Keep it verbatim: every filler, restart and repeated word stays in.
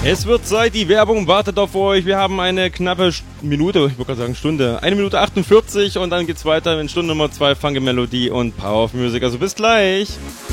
Es wird Zeit, die Werbung wartet auf euch. Wir haben eine knappe Minute, ich würde gerade sagen Stunde, eine Minute achtundvierzig und dann geht's weiter in Stunde Nummer zwei, Funky Melodie und Power of Music. Also bis gleich.